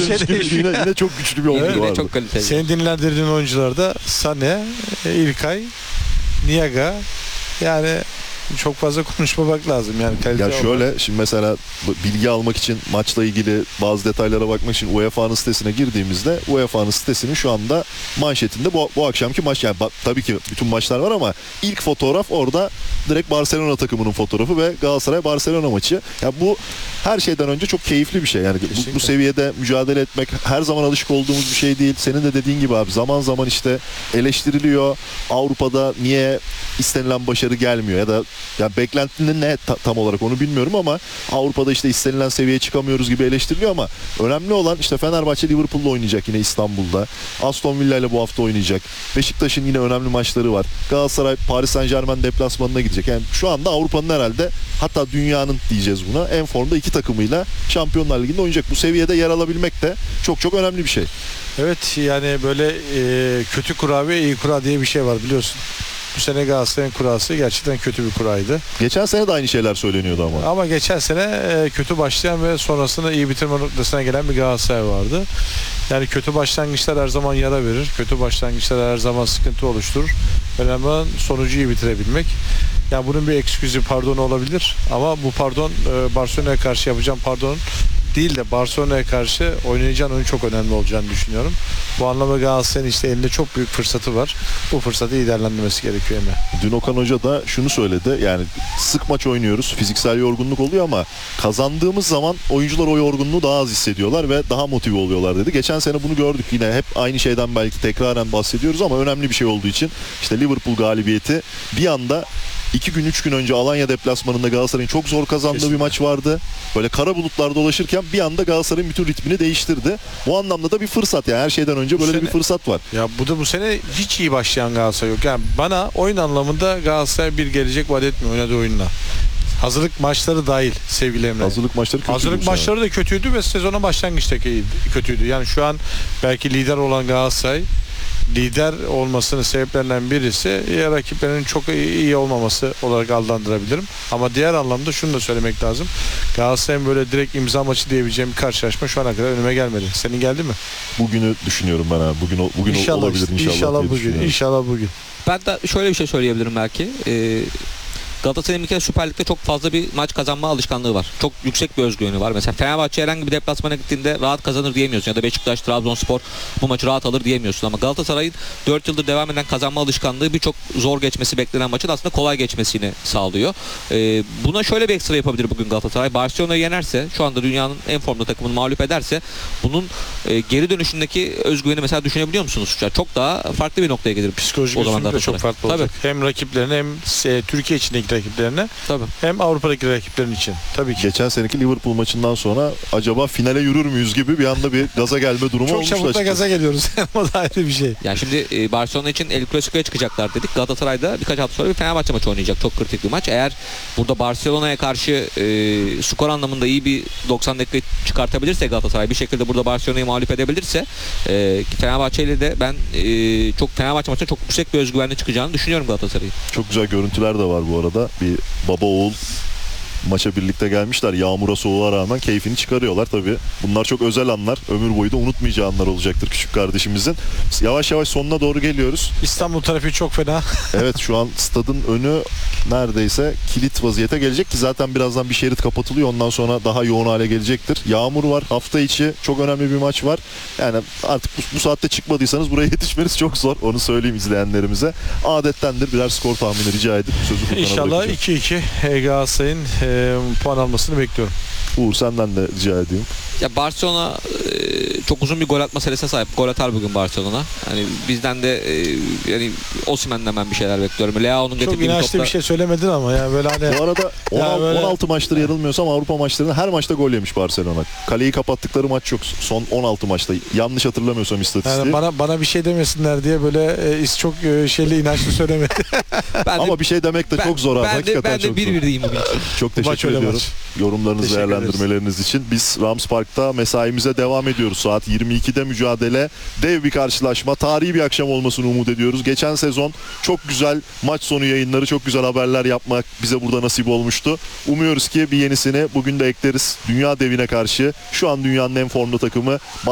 gördüğünüz gibi yine çok güçlü bir 11 Evet, vardı. çok kaliteli. Senin dinlendirdiğin oyuncular da Sané, İlkay, Niaga. Yani çok fazla konuşmamak lazım yani. Ya şöyle, şimdi mesela bilgi almak için, maçla ilgili bazı detaylara bakmak için UEFA'nın sitesine girdiğimizde UEFA'nın sitesinin şu anda manşetinde bu akşamki maç, yani tabii ki bütün maçlar var ama ilk fotoğraf orada direkt Barcelona takımının fotoğrafı ve Galatasaray-Barcelona maçı. Ya bu her şeyden önce çok keyifli bir şey. Yani bu seviyede mücadele etmek her zaman alışık olduğumuz bir şey değil. Senin de dediğin gibi abi, zaman zaman işte eleştiriliyor. Avrupa'da niye istenilen başarı gelmiyor ya da beklentinin ne tam olarak onu bilmiyorum ama Avrupa'da işte istenilen seviyeye çıkamıyoruz gibi eleştiriliyor ama önemli olan işte Fenerbahçe Liverpool'la oynayacak yine İstanbul'da. Aston Villa ile bu hafta oynayacak. Beşiktaş'ın yine önemli maçları var. Galatasaray Paris Saint-Germain deplasmanına gidecek. Yani şu anda Avrupa'nın herhalde, hatta dünyanın diyeceğiz buna, en formda iki takımıyla Şampiyonlar Ligi'nde oynayacak. Bu seviyede yer alabilmek de çok çok önemli bir şey. Evet, yani böyle kötü kura ve iyi kura diye bir şey var, biliyorsun. Bu sene Galatasaray'ın kurası gerçekten kötü bir kuraydı. Geçen sene de aynı şeyler söyleniyordu ama. Ama geçen sene kötü başlayan ve sonrasında iyi bitirme noktasına gelen bir Galatasaray vardı. Yani kötü başlangıçlar her zaman yara verir. Kötü başlangıçlar her zaman sıkıntı oluşturur. Önemli olan sonucu iyi bitirebilmek. Yani bunun bir eksküzü pardonu olabilir. Ama bu pardon Barcelona'ya karşı yapacağım pardon değil de Barcelona'ya karşı oynayacağın oyun çok önemli olacağını düşünüyorum. Bu anlamda Galatasaray'ın işte elinde çok büyük fırsatı var. Bu fırsatı iyi değerlendirmesi gerekiyor Emre. Dün Okan Hoca da şunu söyledi. Yani sık maç oynuyoruz. Fiziksel yorgunluk oluyor ama kazandığımız zaman oyuncular o yorgunluğu daha az hissediyorlar ve daha motive oluyorlar dedi. Geçen sene bunu gördük. Yine hep aynı şeyden belki tekraren bahsediyoruz ama önemli bir şey olduğu için işte Liverpool galibiyeti bir anda 2 gün 3 gün önce Alanya deplasmanında Galatasaray'ın çok zor kazandığı Kesinlikle bir maç vardı. Böyle kara bulutlar dolaşırken bir anda Galatasaray'ın bütün ritmini değiştirdi. Bu anlamda da bir fırsat, yani her şeyden önce böyle bir fırsat var. Ya bu sene hiç iyi başlayan Galatasaray yok. Yani bana oyun anlamında Galatasaray bir gelecek vaat etmiyor oynadığı oyunla. Hazırlık maçları dahil sevgili Emre. Hazırlık maçları kötüydü. Hazırlık maçları da kötüydü ve sezona başlangıçta kötüydü. Yani şu an belki lider olan Galatasaray, lider olmasının sebeplerinden birisi rakiplerinin çok iyi olmaması olarak adlandırabilirim. Ama diğer anlamda şunu da söylemek lazım. Galatasaray'ın böyle direkt imza maçı diyebileceğim bir karşılaşma şu ana kadar önüme gelmedi. Senin geldi mi? Bugünü düşünüyorum ben abi. Bugün İnşallah olabilir İnşallah bugün. İnşallah bugün. Ben de şöyle bir şey söyleyebilirim belki. Galatasaray'ın bir kere Süper Lig'de çok fazla bir maç kazanma alışkanlığı var. Çok yüksek bir özgüveni var. Mesela Fenerbahçe herhangi bir deplasmana gittiğinde rahat kazanır diyemiyorsun. Ya da Beşiktaş, Trabzonspor bu maçı rahat alır diyemiyorsun. Ama Galatasaray'ın 4 yıldır devam eden kazanma alışkanlığı birçok zor geçmesi beklenen maçın aslında kolay geçmesini sağlıyor. Buna şöyle bir ekstra yapabilir bugün Galatasaray. Barcelona'yı yenerse, şu anda dünyanın en formda takımını mağlup ederse bunun geri dönüşündeki özgüveni mesela düşünebiliyor musunuz? Çok daha farklı bir noktaya gelir. Psikolojik o zaman üstünlük de çok farklı olacak. Tabii. Hem rakiplerine hem Türkiye içindeki rakiplerine, tabii, hem Avrupa'daki rakiplerin için. Tabii ki. Geçen seneki Liverpool maçından sonra acaba finale yürür müyüz gibi bir anda bir gaza gelme durumu çok olmuştu. Çok çabuk da gaza geliyoruz. O da ayrı bir şey. Yani şimdi Barcelona için El Clasico'ya çıkacaklar dedik. Galatasaray'da birkaç hafta sonra bir Fenerbahçe maçı oynayacak. Çok kritik bir maç. Eğer burada Barcelona'ya karşı skor anlamında iyi bir 90 dakika çıkartabilirse Galatasaray, bir şekilde burada Barcelona'yı mağlup edebilirse Fenerbahçe ile de ben Fenerbahçe maçına çok yüksek bir özgüvenle çıkacağını düşünüyorum Galatasaray'ı. Çok güzel görüntüler de var bu arada. Bir baba oğul maça birlikte gelmişler. Yağmura, soğuğa rağmen keyfini çıkarıyorlar tabii. Bunlar çok özel anlar. Ömür boyu da unutmayacağı anlar olacaktır küçük kardeşimizin. Yavaş yavaş sonuna doğru geliyoruz. İstanbul trafiği çok fena. Evet, şu an stadın önü neredeyse kilit vaziyete gelecek ki zaten birazdan bir şerit kapatılıyor. Ondan sonra daha yoğun hale gelecektir. Yağmur var. Hafta içi çok önemli bir maç var. Yani artık bu saatte çıkmadıysanız buraya yetişmeniz çok zor. Onu söyleyeyim izleyenlerimize. Adettendir birer skor tahmini rica edip sözü Furkan'a İnşallah bırakacağım. 2-2 Galatasaray'ın puan almasını bekliyorum. Uğur, senden de rica edeyim. Ya Barcelona çok uzun bir gol atma serisine sahip. Gol atar bugün Barcelona. Yani bizden de yani Osimhen'den ben bir şeyler bekliyorum. Leao'nun getirdiği çok bir inançlı topla... bir şey söylemedin ama yani böyle hani. Bu arada 16 maçtır yanılmıyorsam Avrupa maçlarında her maçta gol yemiş Barcelona. Kaleyi kapattıkları maç yok. Son 16 maçta. Yanlış hatırlamıyorsam istatistiği. Yani bana bir şey demesinler diye böyle çok şeyli inançlı söylemedi. Ama bir şey demek de çok zor abi. Hakikaten ben de çok zor. 1-1 diyeyim bugün. Çok teşekkür ediyorum yorumlarınızı, Teşekkür değerlendirmeleriniz için. Biz Rams Park'ta mesaimize devam ediyoruz. Saat 22'de mücadele. Dev bir karşılaşma. Tarihi bir akşam olmasını umut ediyoruz. Geçen sezon çok güzel maç sonu yayınları, çok güzel haberler yapmak bize burada nasip olmuştu. Umuyoruz ki bir yenisini bugün de ekleriz. Dünya devine karşı şu an dünyanın en formda takımı